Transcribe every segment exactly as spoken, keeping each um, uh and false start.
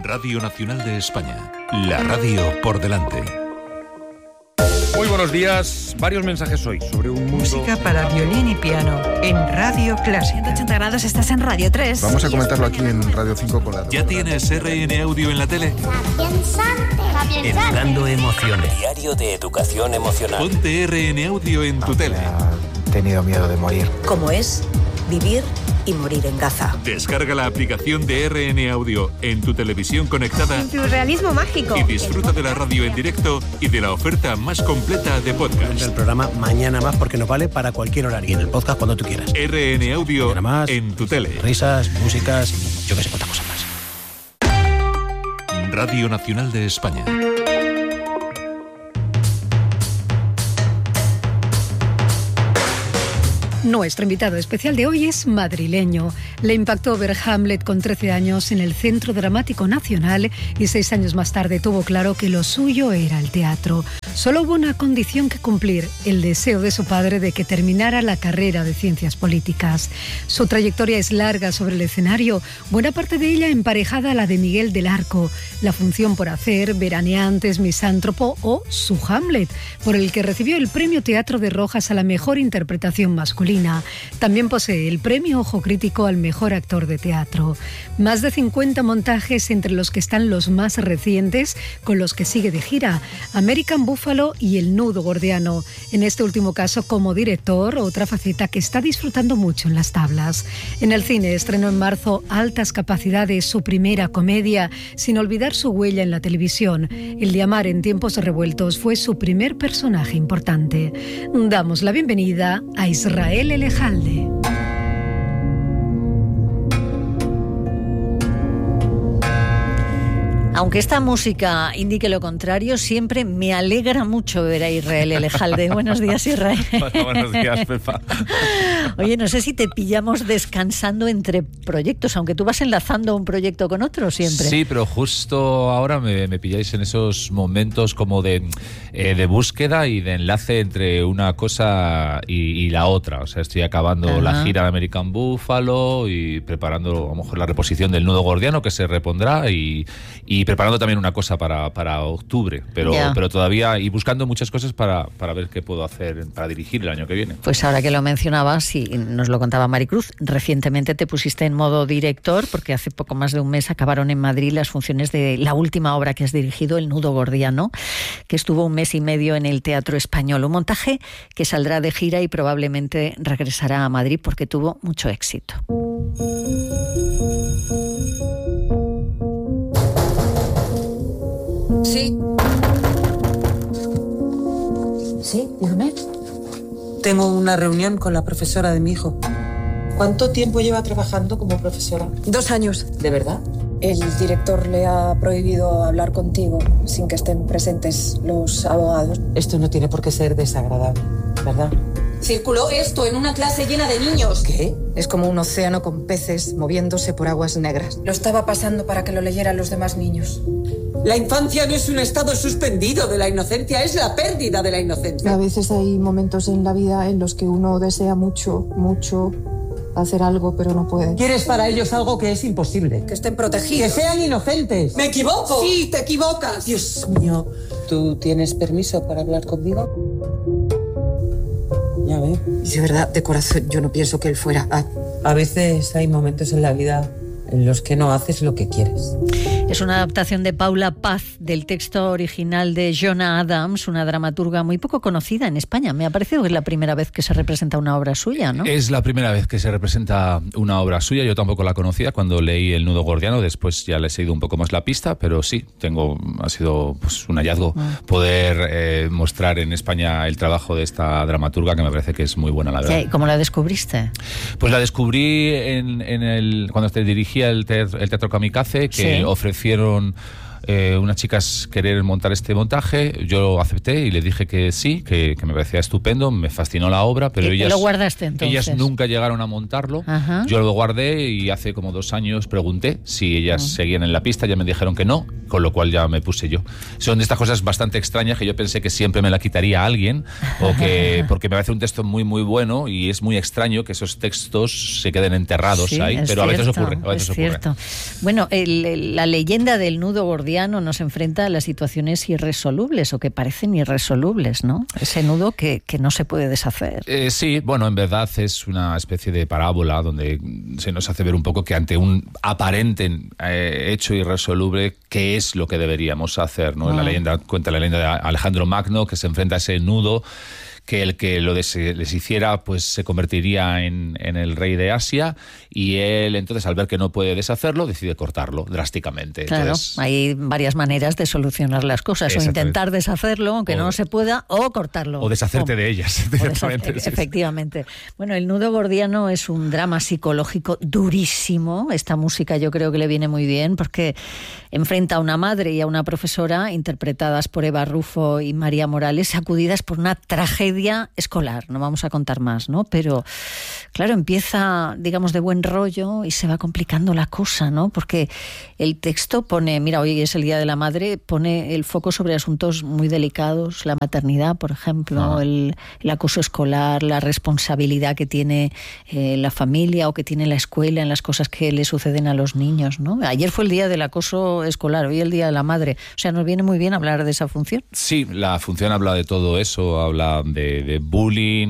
Radio Nacional de España, la radio por delante. Muy buenos días. Varios mensajes hoy sobre un mundo... Música para violín y piano en Radio Clásica. ciento ochenta grados, estás en Radio tres. Vamos a comentarlo aquí en Radio cinco con la... ¿Ya tienes R N Audio en la tele? Educando emociones. Diario de educación emocional. Ponte R N Audio en tu tele. He tenido miedo de morir. ¿Cómo es vivir y morir en Gaza? Descarga la aplicación de R N Audio en tu televisión conectada. Surrealismo mágico. Y disfruta de la radio en directo y de la oferta más completa de podcast. El programa Mañana Más porque nos vale para cualquier horario. Y en el podcast cuando tú quieras. R N Audio más, en tu tele. Risas, músicas y yo que sé cuántas cosas más. Radio Nacional de España. Nuestro invitado especial de hoy es madrileño. Le impactó ver Hamlet con trece años en el Centro Dramático Nacional y seis años más tarde tuvo claro que lo suyo era el teatro. Solo hubo una condición que cumplir, el deseo de su padre de que terminara la carrera de Ciencias Políticas. Su trayectoria es larga sobre el escenario, buena parte de ella emparejada a la de Miguel del Arco, La función por hacer, Veraneantes, Misántropo o su Hamlet, por el que recibió el Premio Teatro de Rojas a la mejor interpretación masculina. También posee el Premio Ojo Crítico al Mejor Actor de Teatro. Más de cincuenta montajes, entre los que están los más recientes, con los que sigue de gira, American Buffalo y El Nudo Gordiano. En este último caso como director, otra faceta que está disfrutando mucho en las tablas. En el cine estrenó en marzo Altas Capacidades, su primera comedia, sin olvidar su huella en la televisión. El de Amar en tiempos revueltos fue su primer personaje importante. Damos la bienvenida a Israel Elejalde. Aunque esta música indique lo contrario, siempre me alegra mucho ver a Israel Elejalde. Buenos días, Israel. Hola, buenos días, Pepa. Oye, no sé si te pillamos descansando entre proyectos, aunque tú vas enlazando un proyecto con otro siempre. Sí, pero justo ahora me, me pilláis en esos momentos como de, eh, de búsqueda y de enlace entre una cosa y, y la otra. O sea, estoy acabando Ajá. la gira de American Buffalo y preparando a lo mejor la reposición del Nudo Gordiano, que se repondrá, y, y preparando también una cosa para, para octubre, pero, pero todavía, y buscando muchas cosas para, para ver qué puedo hacer para dirigir el año que viene. Pues ahora que lo mencionabas, y nos lo contaba Maricruz, recientemente te pusiste en modo director, porque hace poco más de un mes acabaron en Madrid las funciones de la última obra que has dirigido, El Nudo Gordiano, que estuvo un mes y medio en el Teatro Español. Un montaje que saldrá de gira y probablemente regresará a Madrid porque tuvo mucho éxito. Sí. Sí, dígame. Tengo una reunión con la profesora de mi hijo. ¿Cuánto tiempo lleva trabajando como profesora? Dos años. ¿De verdad? El director le ha prohibido hablar contigo sin que estén presentes los abogados. Esto no tiene por qué ser desagradable, ¿verdad? Circuló esto en una clase llena de niños. ¿Qué? Es como un océano con peces moviéndose por aguas negras. Lo estaba pasando para que lo leyeran los demás niños. La infancia no es un estado suspendido de la inocencia, es la pérdida de la inocencia. A veces hay momentos en la vida en los que uno desea mucho, mucho hacer algo, pero no puede. Quieres para ellos algo que es imposible. Que estén protegidos. Que sean inocentes. ¿Me equivoco? Sí, te equivocas. Dios mío. ¿Tú tienes permiso para hablar conmigo? Ya veo. De verdad, de corazón, yo no pienso que él fuera a... A veces hay momentos en la vida en los que no haces lo que quieres. Es una adaptación de Paula Paz del texto original de Jonah Adams, una dramaturga muy poco conocida en España. Me ha parecido que es la primera vez que se representa una obra suya, ¿no? Es la primera vez que se representa una obra suya. Yo tampoco la conocía cuando leí El Nudo Gordiano. Después ya le he seguido un poco más la pista, pero sí, tengo ha sido pues, un hallazgo mm. poder eh, mostrar en España el trabajo de esta dramaturga, que me parece que es muy buena, la verdad. ¿Y cómo la descubriste? Pues la descubrí en, en el, cuando te dirigía el teatro, el teatro Kamikaze, que sí. ofrecieron eh, unas chicas querer montar este montaje, yo acepté y le dije que sí, que, que me parecía estupendo, me fascinó la obra, pero ellas, lo guardaste entonces. Ellas nunca llegaron a montarlo. Ajá. Yo lo guardé y hace como dos años pregunté si ellas uh-huh. seguían en la pista, ya me dijeron que no, con lo cual ya me puse yo. Son de estas cosas bastante extrañas que yo pensé que siempre me la quitaría a alguien, o que porque me parece un texto muy muy bueno y es muy extraño que esos textos se queden enterrados sí, ahí, pero cierto, a veces ocurre. A veces es cierto. ocurre. Bueno, el, el, la leyenda del nudo gordiano nos enfrenta a las situaciones irresolubles o que parecen irresolubles, ¿no? Ese nudo que, que no se puede deshacer. Eh, sí, bueno, en verdad es una especie de parábola donde se nos hace ver un poco que ante un aparente eh, hecho irresoluble, ¿qué es lo que deberíamos hacer? ¿No? Ah. La leyenda cuenta la leyenda de Alejandro Magno, que se enfrenta a ese nudo, que el que lo des, les hiciera pues se convertiría en, en el rey de Asia, y él entonces, al ver que no puede deshacerlo, decide cortarlo drásticamente. Claro, entonces, hay varias maneras de solucionar las cosas, o intentar deshacerlo aunque o, no se pueda, o cortarlo. O deshacerte o, de ellas. Deshacer, sí, efectivamente. Bueno, el nudo gordiano es un drama psicológico durísimo. Esta música yo creo que le viene muy bien porque enfrenta a una madre y a una profesora, interpretadas por Eva Rufo y María Morales, sacudidas por una tragedia escolar. No vamos a contar más, ¿no? Pero, claro, empieza, digamos, de buen rollo y se va complicando la cosa, ¿no? Porque el texto pone, mira, hoy es el Día de la Madre, pone el foco sobre asuntos muy delicados, la maternidad, por ejemplo, ah. el, el acoso escolar, la responsabilidad que tiene eh, la familia o que tiene la escuela en las cosas que le suceden a los niños, ¿no? Ayer fue el Día del Acoso Escolar, hoy el Día de la Madre. O sea, nos viene muy bien hablar de esa función. Sí, la función habla de todo eso, habla de de bullying,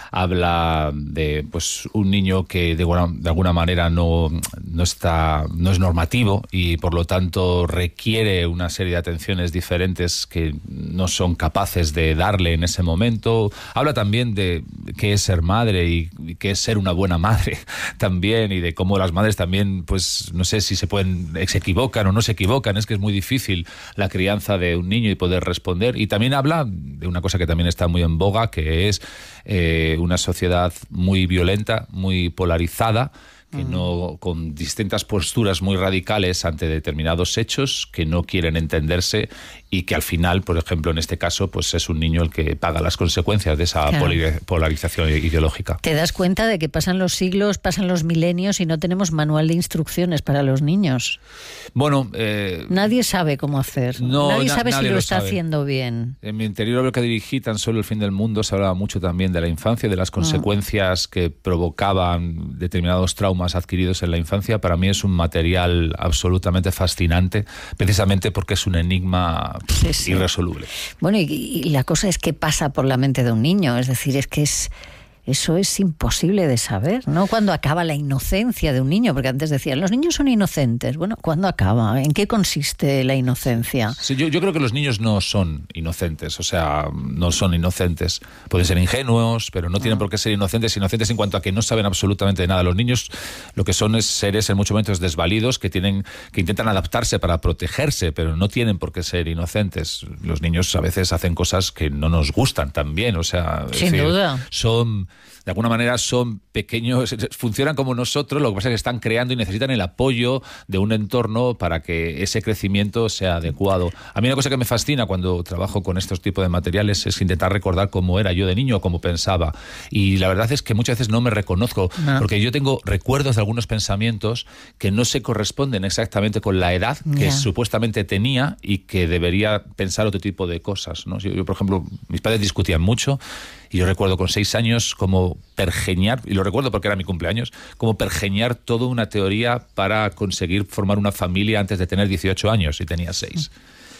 habla de pues un niño que de, alguna, de alguna manera no, no está no es normativo y por lo tanto requiere una serie de atenciones diferentes que no son capaces de darle en ese momento. Habla también de qué es ser madre y, y qué es ser una buena madre también, y de cómo las madres también, pues no sé si se pueden se equivocan o no se equivocan, es que es muy difícil la crianza de un niño y poder responder. Y también habla de una cosa que también está muy en boga, que es eh, una sociedad muy violenta, muy polarizada, que no, con distintas posturas muy radicales ante determinados hechos que no quieren entenderse, y que al final, por ejemplo, en este caso, pues es un niño el que paga las consecuencias de esa claro. polarización ideológica. Te das cuenta de que pasan los siglos, pasan los milenios y no tenemos manual de instrucciones para los niños. Bueno, eh, nadie sabe cómo hacer. No, nadie na, sabe nadie si lo, lo está sabe. haciendo bien. En mi anterior obra que dirigí, Tan solo el fin del mundo, se hablaba mucho también de la infancia, de las consecuencias ah. que provocaban determinados traumas adquiridos en la infancia. Para mí es un material absolutamente fascinante, precisamente porque es un enigma sí, sí. irresoluble. Bueno, y, y la cosa es qué pasa por la mente de un niño, es decir, es que es... Eso es imposible de saber, ¿no? ¿Cuándo acaba la inocencia de un niño? Porque antes decían, los niños son inocentes. Bueno, ¿cuándo acaba? ¿En qué consiste la inocencia? Sí, yo, yo creo que los niños no son inocentes, o sea, no son inocentes. Pueden ser ingenuos, pero no tienen por qué ser inocentes. Inocentes en cuanto a que no saben absolutamente nada. Los niños lo que son es seres en muchos momentos desvalidos que tienen que intentan adaptarse para protegerse, pero no tienen por qué ser inocentes. Los niños a veces hacen cosas que no nos gustan también, o sea, sin decir, duda. Son... de alguna manera son pequeños, funcionan como nosotros, lo que pasa es que están creando y necesitan el apoyo de un entorno para que ese crecimiento sea adecuado. A mí una cosa que me fascina cuando trabajo con estos tipos de materiales es intentar recordar cómo era yo de niño, cómo pensaba. Y la verdad es que muchas veces no me reconozco, no. porque yo tengo recuerdos de algunos pensamientos que no se corresponden exactamente con la edad que yeah. supuestamente tenía y que debería pensar otro tipo de cosas, ¿no? Yo, yo, por ejemplo, mis padres discutían mucho y yo recuerdo con seis años como pergeñar, y lo recuerdo porque era mi cumpleaños, como pergeñar toda una teoría para conseguir formar una familia antes de tener dieciocho años, y tenía seis.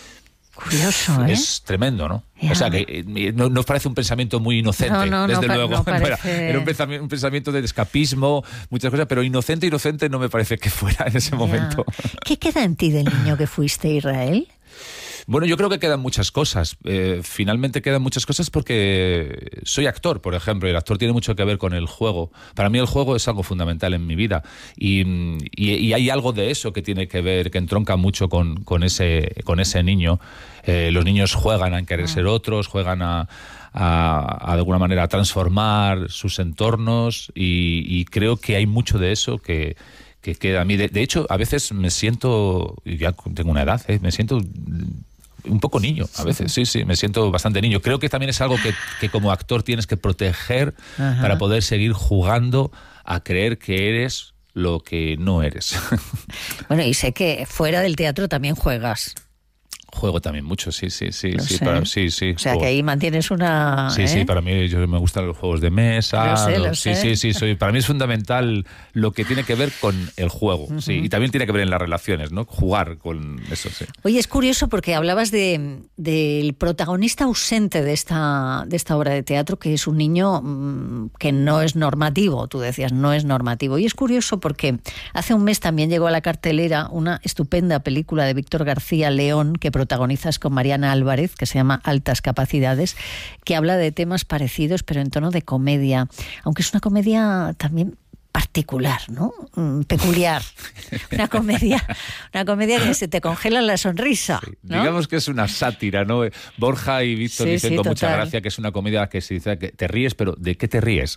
Curioso, ¿eh? Es tremendo, ¿no? Yeah. O sea, que no, no parece un pensamiento muy inocente, no, no, desde no, luego. No parece... Era un pensamiento, un pensamiento de escapismo, muchas cosas, pero inocente, inocente no me parece que fuera en ese yeah. momento. ¿Qué queda en ti del niño que fuiste, Israel? Bueno, yo creo que quedan muchas cosas. Eh, finalmente quedan muchas cosas porque soy actor, por ejemplo, y el actor tiene mucho que ver con el juego. Para mí el juego es algo fundamental en mi vida y, y, y hay algo de eso que tiene que ver, que entronca mucho con, con, ese, con ese niño. Eh, los niños juegan a querer ser otros, juegan a... A, a de alguna manera a transformar sus entornos y, y creo que hay mucho de eso que, que queda a mí. De, de hecho, a veces me siento, ya tengo una edad, ¿eh? me siento un poco niño, a veces, sí, sí, me siento bastante niño. Creo que también es algo que, que como actor tienes que proteger Ajá. para poder seguir jugando a creer que eres lo que no eres. Bueno, y sé que fuera del teatro también juegas. Juego también mucho, sí, sí, sí, Lo sí, sé. para, sí, sí. O sea, juego. que ahí mantienes una... Sí, ¿eh? sí, para mí yo me gustan los juegos de mesa. Lo sé, lo sí, sé. sí, sí, soy, para mí es fundamental lo que tiene que ver con el juego, uh-huh. sí, y también tiene que ver en las relaciones, ¿no? Jugar con eso, sí. Oye, es curioso porque hablabas de del protagonista ausente de esta de esta obra de teatro, que es un niño mmm, que no es normativo, tú decías, no es normativo. Y es curioso porque hace un mes también llegó a la cartelera una estupenda película de Víctor García León que protagonizas con Mariana Álvarez, que se llama Altas Capacidades, que habla de temas parecidos, pero en tono de comedia, aunque es una comedia también particular, ¿no? Mm, peculiar. Una comedia, una comedia que se te congela la sonrisa, ¿no? Digamos que es una sátira, ¿no? Borja y Víctor sí, dicen sí, con total. mucha gracia que es una comedia que se dice que te ríes, pero ¿de qué te ríes?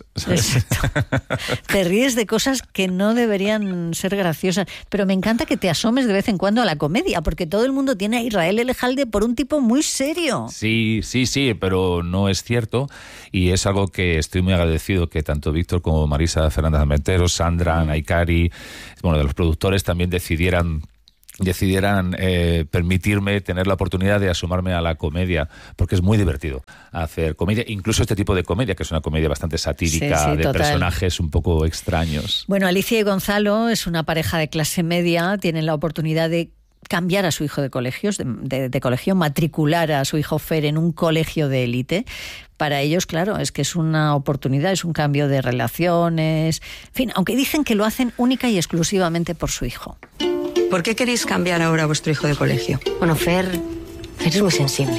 Te ríes de cosas que no deberían ser graciosas, pero me encanta que te asomes de vez en cuando a la comedia, porque todo el mundo tiene a Israel Elejalde por un tipo muy serio. Sí, sí, sí, pero no es cierto, y es algo que estoy muy agradecido que tanto Víctor como Marisa Fernández Armenteros, Sandra Naikari, bueno, de los productores también decidieran decidieran eh, permitirme tener la oportunidad de asomarme a la comedia, porque es muy divertido hacer comedia, incluso este tipo de comedia, que es una comedia bastante satírica, sí, sí, de total. personajes un poco extraños. Bueno, Alicia y Gonzalo es una pareja de clase media, tienen la oportunidad de cambiar a su hijo de colegios, de, de, de colegio, matricular a su hijo Fer en un colegio de élite. Para ellos, claro, es que es una oportunidad, es un cambio de relaciones, en fin, aunque dicen que lo hacen única y exclusivamente por su hijo. ¿Por qué queréis cambiar ahora a vuestro hijo de colegio? Bueno, Fer, Fer es muy sensible.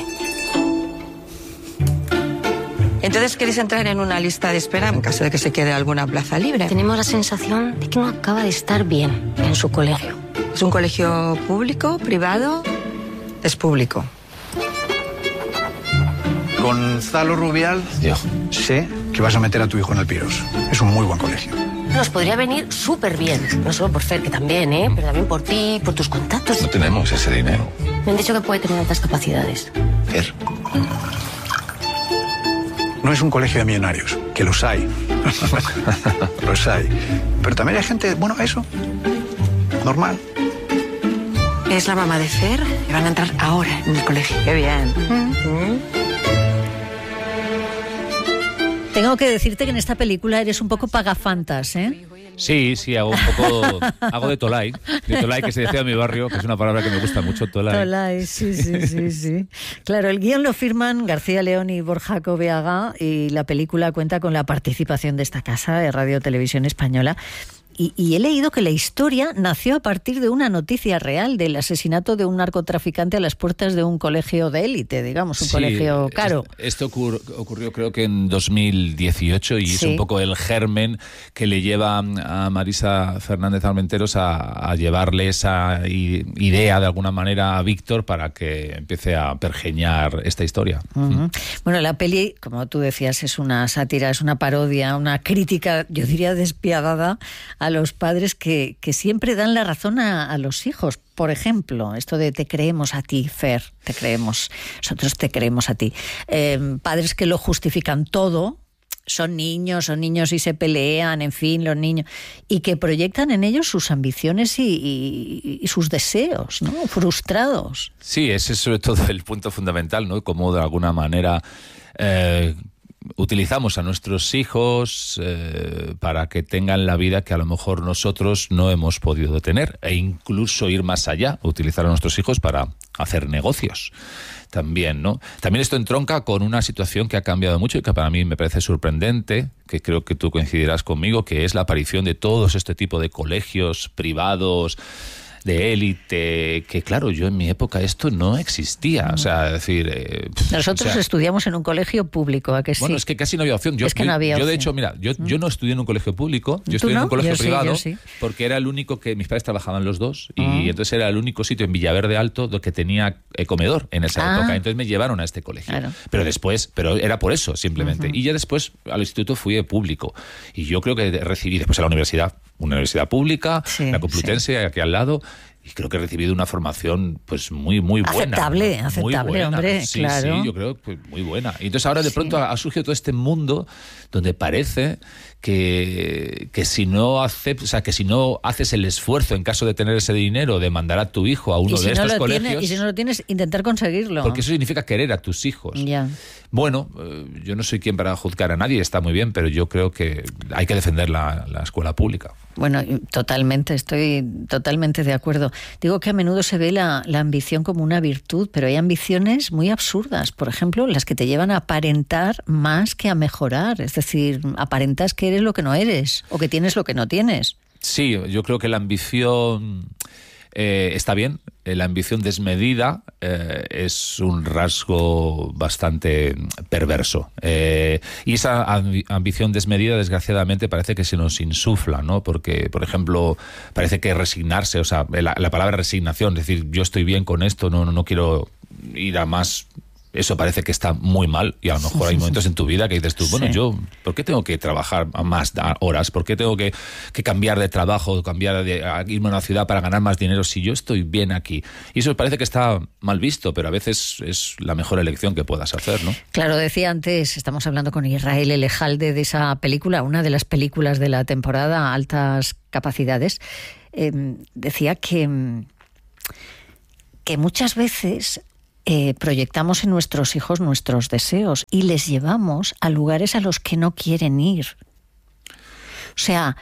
Entonces, ¿queréis entrar en una lista de espera en caso de que se quede alguna plaza libre? Tenemos la sensación de que no acaba de estar bien en su colegio. ¿Es un colegio público, privado? Es público. Gonzalo Rubial, yo sé que vas a meter a tu hijo en el Piros. Es un muy buen colegio. Nos podría venir súper bien. No solo por Fer, que también, ¿eh? Pero también por ti, por tus contactos. No tenemos ese dinero. Me han dicho que puede tener altas capacidades. Fer. No es un colegio de millonarios, que los hay. Los hay. Pero también hay gente, bueno, eso. Normal. Es la mamá de Fer. Van a entrar ahora en el colegio. Qué bien. ¿Mm? Tengo que decirte que en esta película eres un poco pagafantas, ¿eh? Sí, sí, hago un poco, hago de Tolai, de Tolai, que se decía en mi barrio, que es una palabra que me gusta mucho, Tolai. Tolai, sí, sí, sí, sí. Claro, el guión lo firman García León y Borja Coveaga y la película cuenta con la participación de esta casa de Radio Televisión Española. Y, y he leído que la historia nació a partir de una noticia real del asesinato de un narcotraficante a las puertas de un colegio de élite, digamos, un sí, colegio caro. Esto ocur- ocurrió creo que en dos mil dieciocho y sí. es un poco el germen que le lleva a Marisa Fernández Armenteros a, a llevarle esa idea de alguna manera a Víctor para que empiece a pergeñar esta historia. Uh-huh. Bueno, la peli, como tú decías, es una sátira, es una parodia, una crítica, yo diría despiadada, a los padres que, que siempre dan la razón a, a los hijos. Por ejemplo, esto de te creemos a ti, Fer, te creemos, nosotros te creemos a ti. Eh, padres que lo justifican todo, son niños, son niños y se pelean, en fin, los niños, y que proyectan en ellos sus ambiciones y, y, y sus deseos, ¿no? Frustrados. Sí, ese es sobre todo el punto fundamental, ¿no? Como de alguna manera Eh, utilizamos a nuestros hijos eh, para que tengan la vida que a lo mejor nosotros no hemos podido tener, e incluso ir más allá, utilizar a nuestros hijos para hacer negocios también, ¿no? También esto entronca con una situación que ha cambiado mucho y que para mí me parece sorprendente, que creo que tú coincidirás conmigo, que es la aparición de todos este tipo de colegios privados de élite, que claro, yo en mi época esto no existía, o sea, es decir... Eh, Nosotros o sea, estudiamos en un colegio público, ¿a que sí? Bueno, es que casi no había opción. Yo, es que no había yo, opción. yo de hecho, mira, yo, yo no estudié en un colegio público, yo estudié no? en un colegio yo privado, sí, sí. porque era el único que mis padres trabajaban los dos, y uh-huh. entonces era el único sitio en Villaverde Alto que tenía comedor en esa ah. época, entonces me llevaron a este colegio. Claro. Pero después, pero era por eso, simplemente. Uh-huh. Y ya después al instituto fui de público, y yo creo que recibí, después a la universidad, una universidad pública, Sí, la Complutense, sí. aquí al lado. Y creo que he recibido una formación pues muy, muy buena. Aceptable, ¿no? aceptable, muy buena. hombre, sí, claro. Sí, yo creo que muy buena. Y entonces ahora de Sí. pronto ha surgido todo este mundo donde parece que, que si no hace, o sea, que si no haces el esfuerzo en caso de tener ese dinero de mandar a tu hijo a uno Y si de no estos lo colegios, tienes, y si no lo tienes, intentar conseguirlo. porque eso significa querer a tus hijos. Ya. Bueno, eh, yo no soy quien para juzgar a nadie, está muy bien, pero yo creo que hay que defender la, la escuela pública. Bueno, totalmente, estoy totalmente de acuerdo. Digo que a menudo se ve la, la ambición como una virtud, pero hay ambiciones muy absurdas. Por ejemplo, las que te llevan a aparentar más que a mejorar. Es decir, aparentas que eres lo que no eres o que tienes lo que no tienes. Sí, yo creo que la ambición eh, está bien. La ambición desmedida eh, es un rasgo bastante perverso. Eh, y esa ambi- ambición desmedida, desgraciadamente, parece que se nos insufla, ¿no? Porque, por ejemplo, parece que resignarse, o sea, la, la palabra resignación, es decir, yo estoy bien con esto, no, no, no quiero ir a más. Eso parece que está muy mal y a lo mejor hay momentos en tu vida que dices tú, bueno, Sí. yo, ¿por qué tengo que trabajar más horas? ¿Por qué tengo que, que cambiar de trabajo, cambiar de a irme a una ciudad para ganar más dinero si yo estoy bien aquí? Y eso parece que está mal visto, pero a veces es la mejor elección que puedas hacer, ¿no? Claro, decía antes, estamos hablando con Israel Elejalde de esa película, una de las películas de la temporada, Altas Capacidades. Eh, decía que, que muchas veces Eh, proyectamos en nuestros hijos nuestros deseos y les llevamos a lugares a los que no quieren ir. O sea,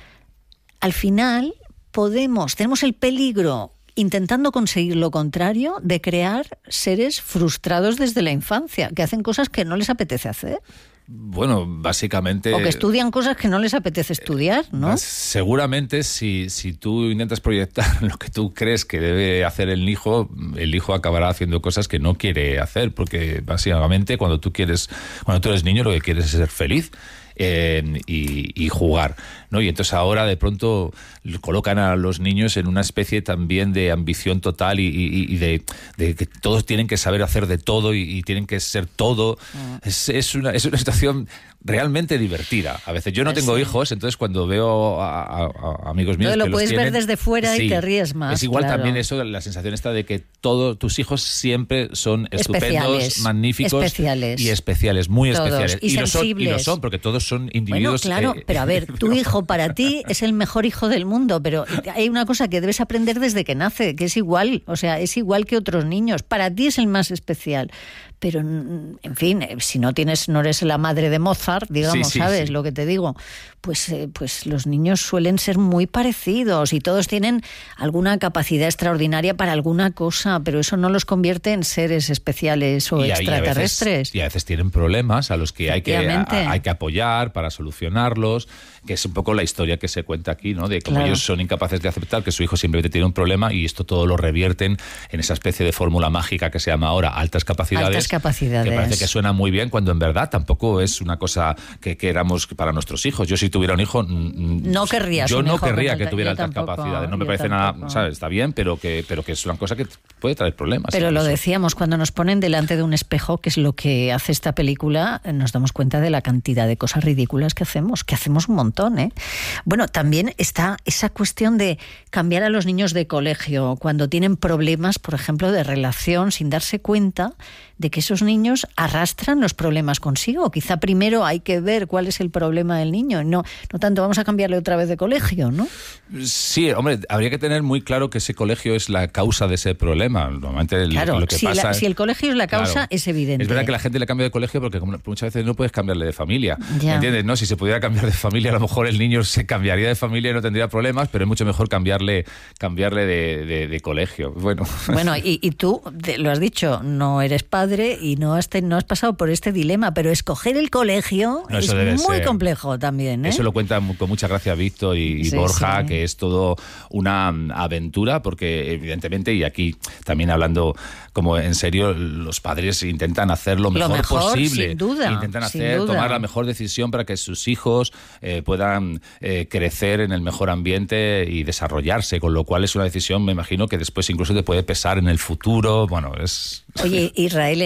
al final podemos, tenemos el peligro, intentando conseguir lo contrario, de crear seres frustrados desde la infancia, que hacen cosas que no les apetece hacer. Bueno, básicamente... O que estudian cosas que no les apetece estudiar, ¿no? Seguramente si, si tú intentas proyectar lo que tú crees que debe hacer el hijo, el hijo acabará haciendo cosas que no quiere hacer, porque básicamente cuando tú quieres, cuando tú eres niño lo que quieres es ser feliz. Eh, y, y jugar, ¿no? Y entonces ahora de pronto colocan a los niños en una especie también de ambición total y, y, y de, de que todos tienen que saber hacer de todo y, y tienen que ser todo. Mm. Es, es, una, es una situación realmente divertida. A veces yo no tengo sí. hijos, entonces cuando veo a, a, a amigos míos no, que lo puedes los tienen, ver desde fuera sí, y te ríes más. Es igual claro. también eso, la sensación esta de que todos tus hijos siempre son estupendos, especiales, magníficos especiales. y especiales, muy todos. especiales. Y, y, lo son, y lo son, porque todos son individuos. Bueno, claro, eh, pero a ver, tu hijo para ti es el mejor hijo del mundo, pero hay una cosa que debes aprender desde que nace, que es igual, o sea, es igual que otros niños. Para ti es el más especial. Pero, en fin, si no tienes, no eres la madre de Mozart, digamos, sí, sí, ¿sabes sí. lo que te digo? Pues, eh, pues los niños suelen ser muy parecidos y todos tienen alguna capacidad extraordinaria para alguna cosa, pero eso no los convierte en seres especiales o y extraterrestres. Y a, veces, y a veces tienen problemas a los que hay que, a, hay que apoyar para solucionarlos, que es un poco la historia que se cuenta aquí, ¿no? De cómo claro. ellos son incapaces de aceptar que su hijo simplemente tiene un problema y esto todo lo revierten en esa especie de fórmula mágica que se llama ahora altas capacidades. Altas capacidades. Que parece que suena muy bien cuando en verdad tampoco es una cosa que queramos para nuestros hijos. Yo si tuviera un hijo... No querrías Yo un no hijo querría el, que tuviera altas tampoco, capacidades. No me parece tampoco. nada... ¿sabes? Está bien, pero que, pero que es una cosa que puede traer problemas. Pero lo eso. decíamos, cuando nos ponen delante de un espejo, que es lo que hace esta película, nos damos cuenta de la cantidad de cosas ridículas que hacemos, que hacemos un montón, ¿eh? Bueno, también está esa cuestión de cambiar a los niños de colegio cuando tienen problemas, por ejemplo, de relación, sin darse cuenta de que esos niños arrastran los problemas consigo. Quizá primero hay que ver cuál es el problema del niño, no, no tanto vamos a cambiarle otra vez de colegio, ¿no? Sí, hombre, habría que tener muy claro que ese colegio es la causa de ese problema. Normalmente claro, lo, lo que si, pasa la, es, si el colegio es la causa, claro, es evidente. Es verdad que la gente le cambia de colegio porque como muchas veces no puedes cambiarle de familia. Ya. ¿Entiendes? ¿No? Si se pudiera cambiar de familia, a lo mejor el niño se cambiaría de familia y no tendría problemas, pero es mucho mejor cambiarle, cambiarle de, de, de colegio. Bueno, bueno y, y tú, lo has dicho, no eres padre y no has, no has pasado por este dilema, pero escoger el colegio no, es muy ser. complejo también, ¿eh? Eso lo cuenta con mucha gracia Víctor y, y sí, Borja, sí. que es todo una aventura, porque evidentemente, y aquí también hablando como en serio, los padres intentan hacer lo mejor, lo mejor posible. Sin duda, intentan sin hacer, duda. tomar la mejor decisión para que sus hijos eh, puedan eh, crecer en el mejor ambiente y desarrollarse, con lo cual es una decisión, me imagino, que después incluso te puede pesar en el futuro. Bueno, es... Oye, Israel, en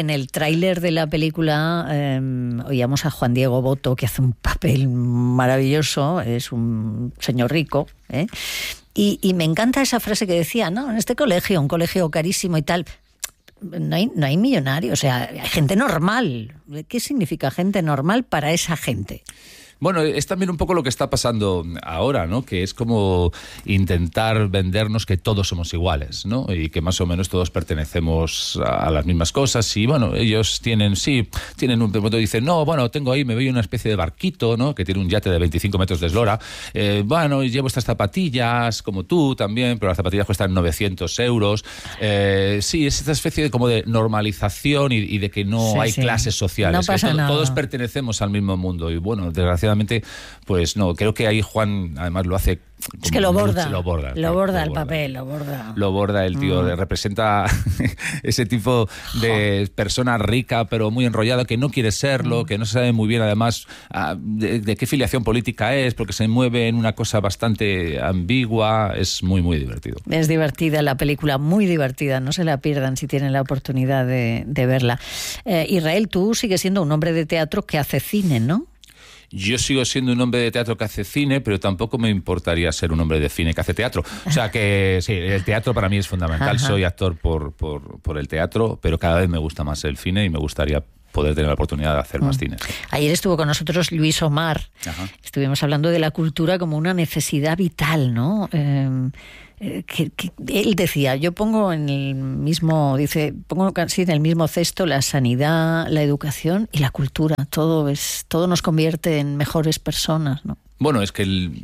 en el tráiler de la película eh, oíamos a Juan Diego Boto, que hace un papel maravilloso, es un señor rico, ¿eh? y, y me encanta esa frase que decía, no, en este colegio, un colegio carísimo y tal, no hay, no hay millonarios, o sea, hay gente normal. ¿Qué significa gente normal para esa gente? Bueno, es también un poco lo que está pasando ahora, ¿no? Que es como intentar vendernos que todos somos iguales, ¿no? Y que más o menos todos pertenecemos a las mismas cosas. Y bueno, ellos tienen, sí, tienen un momento, dicen, no, bueno, tengo ahí, me veo una especie de barquito, ¿no? Que tiene un yate de veinticinco metros de eslora. Eh, bueno, llevo estas zapatillas, como tú también, pero las zapatillas cuestan novecientos euros. Eh, sí, es esta especie de como de normalización y, y de que no sí, hay sí. clases sociales. No pasa que to- nada. Todos pertenecemos al mismo mundo. Y bueno, desgraciadamente, pues no, creo que ahí Juan además lo hace. Es que lo borda, mucho, lo borda, lo claro, borda lo el borda. papel, lo borda. Lo borda el tío, Mm. representa ese tipo de persona rica pero muy enrollada que no quiere serlo, Mm. que no sabe muy bien además ah, de, de qué filiación política es, porque se mueve en una cosa bastante ambigua. Es muy, muy divertido. Es divertida la película, muy divertida, no se la pierdan si tienen la oportunidad de, de verla. Eh, Israel, tú sigues siendo un hombre de teatro que hace cine, ¿no? Yo sigo siendo un hombre de teatro que hace cine, pero tampoco me importaría ser un hombre de cine que hace teatro. O sea que sí, el teatro para mí es fundamental. Ajá. Soy actor por, por, por el teatro, pero cada vez me gusta más el cine y me gustaría poder tener la oportunidad de hacer más Mm. cine. Ayer estuvo con nosotros Luis Omar. Ajá. Estuvimos hablando de la cultura como una necesidad vital, ¿no? Eh, eh, que, que él decía, yo pongo en el mismo, dice, pongo casi en el mismo cesto la sanidad, la educación y la cultura. Todo es, todo nos convierte en mejores personas, ¿no? Bueno, es que el...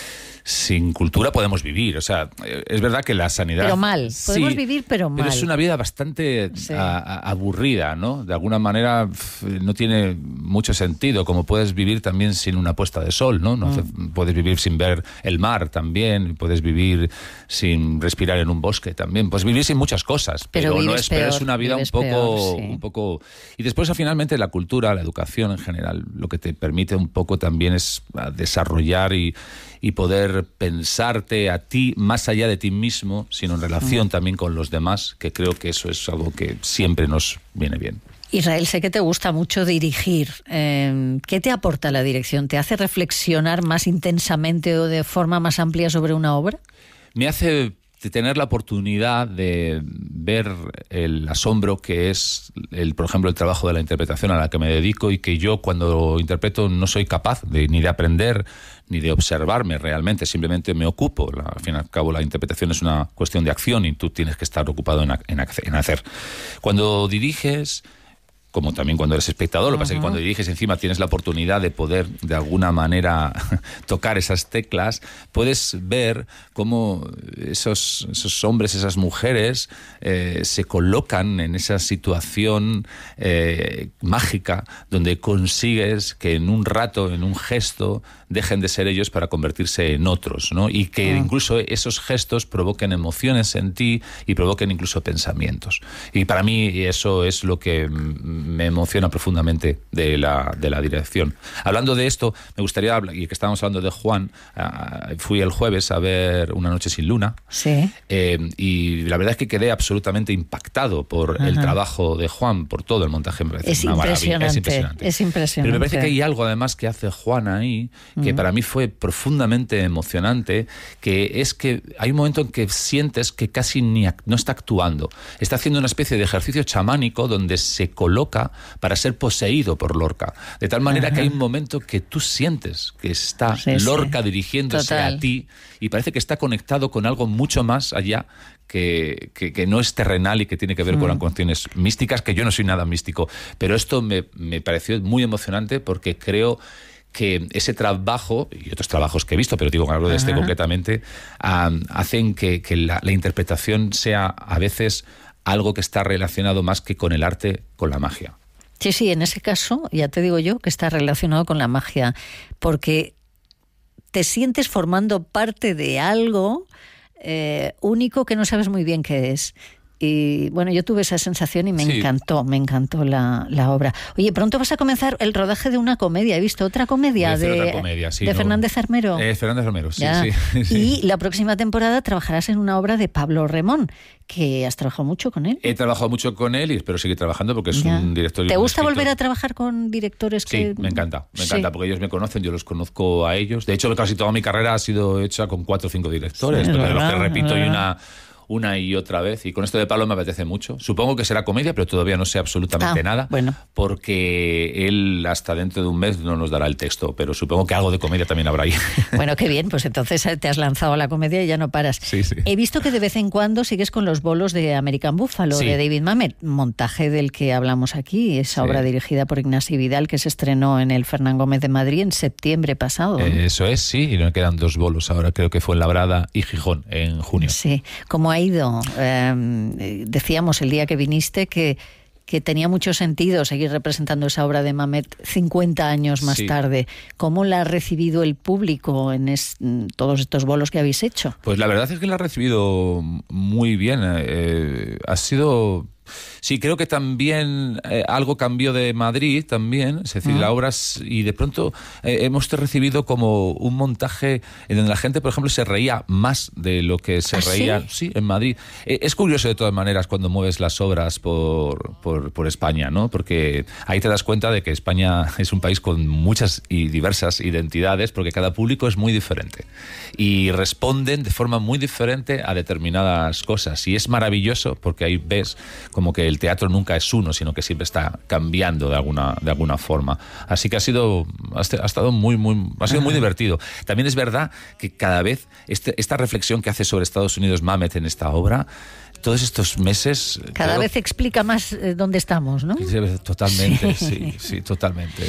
sin cultura podemos vivir. O sea, es verdad que la sanidad... Pero mal. Podemos sí, vivir, pero mal. Pero es una vida bastante Sí. a, a, aburrida, ¿no? De alguna manera pf, no tiene mucho sentido, como puedes vivir también sin una puesta de sol, ¿no? no hace- puedes vivir sin ver el mar también, puedes vivir sin respirar en un bosque también, puedes vivir sin muchas cosas, Pero pero, no vives es, pero es peor, una vida un vives poco, peor, sí. un poco... Y después, finalmente, la cultura, la educación en general, lo que te permite un poco también es ah, desarrollar y, y poder pensarte a ti más allá de ti mismo, sino en relación Mm. también con los demás, que creo que eso es algo que siempre nos viene bien. Israel, sé que te gusta mucho dirigir. Eh, ¿Qué te aporta la dirección? ¿Te hace reflexionar más intensamente o de forma más amplia sobre una obra? Me hace tener la oportunidad de ver el asombro que es, el, por ejemplo, el trabajo de la interpretación a la que me dedico y que yo cuando interpreto no soy capaz de, ni de aprender ni de observarme realmente, simplemente me ocupo. La, al fin y al cabo la interpretación es una cuestión de acción y tú tienes que estar ocupado en, en, en hacer. Cuando diriges, como también cuando eres espectador, lo que pasa es que cuando diriges encima tienes la oportunidad de poder de alguna manera tocar esas teclas, puedes ver cómo esos, esos hombres, esas mujeres eh, se colocan en esa situación eh, mágica donde consigues que en un rato, en un gesto, dejen de ser ellos para convertirse en otros, ¿no? Y que incluso esos gestos provoquen emociones en ti y provoquen incluso pensamientos. Y para mí eso es lo que me emociona profundamente de la, de la dirección. Hablando de esto, me gustaría hablar, y que estábamos hablando de Juan, uh, fui el jueves a ver Una noche sin luna. Sí. Eh, y la verdad es que quedé absolutamente impactado por Ajá. el trabajo de Juan, por todo el montaje. Me parece Es una maravilla. impresionante, Es impresionante. es impresionante. Pero me parece que hay algo además que hace Juan ahí, que Mm. para mí fue profundamente emocionante, que es que hay un momento en que sientes que casi ni ac- no está actuando. Está haciendo una especie de ejercicio chamánico donde se coloca para ser poseído por Lorca. De tal manera Ajá. que hay un momento que tú sientes que está Sí, sí. Lorca dirigiéndose Total. a ti y parece que está conectado con algo mucho más allá que, que, que no es terrenal y que tiene que ver Mm. con las cuestiones místicas, que yo no soy nada místico. Pero esto me, me pareció muy emocionante porque creo que ese trabajo, y otros trabajos que he visto, pero digo que hablo de este Ajá. concretamente, um, hacen que, que la, la interpretación sea a veces algo que está relacionado más que con el arte, con la magia. Sí, sí, en ese caso, ya te digo yo que está relacionado con la magia, porque te sientes formando parte de algo eh, único que no sabes muy bien qué es. y bueno, yo tuve esa sensación y me Sí. encantó, me encantó la, la obra. Oye, pronto vas a comenzar el rodaje de una comedia. He visto otra comedia Voy a hacer de, otra comedia, sí, de no- Fernández Armero. Eh, Fernández Romero, sí, Ya. sí, sí. Y la próxima temporada trabajarás en una obra de Pablo Remón, que has trabajado mucho con él. He trabajado mucho con él y espero seguir trabajando porque es Ya. un director y ¿Te un gusta escritor. volver a trabajar con directores Sí, que...? me encanta, me Sí. encanta, porque ellos me conocen, yo los conozco a ellos. De hecho, casi toda mi carrera ha sido hecha con cuatro o cinco directores, Sí, es pero de los verdad, que repito es y verdad. una, una y otra vez. Y con esto de Pablo me apetece mucho. Supongo que será comedia, pero todavía no sé absolutamente Ah, nada, bueno. porque él hasta dentro de un mes no nos dará el texto, pero supongo que algo de comedia también habrá ahí. Bueno, qué bien, pues entonces te has lanzado a la comedia y ya no paras. Sí, sí. He visto que de vez en cuando sigues con los bolos de American Buffalo, Sí. de David Mamet, montaje del que hablamos aquí, esa Sí. obra dirigida por Ignasi Vidal que se estrenó en el Fernán Gómez de Madrid en septiembre pasado. ¿no? Eh, Eso es, sí, y nos quedan dos bolos ahora, creo que fue en Labrada y Gijón en junio. Sí, ¿cómo ha ido? Eh, decíamos el día que viniste que, que tenía mucho sentido seguir representando esa obra de Mamet cincuenta años más Sí. tarde. ¿Cómo la ha recibido el público en es- en todos estos bolos que habéis hecho? Pues la verdad es que la ha recibido muy bien. Eh, ha sido... Sí, creo que también eh, algo cambió de Madrid también, es decir, Ah. la obra s- y de pronto eh, hemos recibido como un montaje en donde la gente, por ejemplo, se reía más de lo que se ¿Ah, sí? reía sí, en Madrid. Eh, es curioso de todas maneras cuando mueves las obras por, por, por España, ¿no? Porque ahí te das cuenta de que España es un país con muchas y diversas identidades, porque cada público es muy diferente y responden de forma muy diferente a determinadas cosas. Y es maravilloso porque ahí ves como que el teatro nunca es uno, sino que siempre está cambiando de alguna, de alguna forma. Así que ha sido, ha estado muy, muy, ha sido muy divertido. También es verdad que cada vez este, esta reflexión que hace sobre Estados Unidos Mamet en esta obra, todos estos meses... Cada creo- vez explica más eh, dónde estamos, ¿no? Totalmente, sí, sí, totalmente.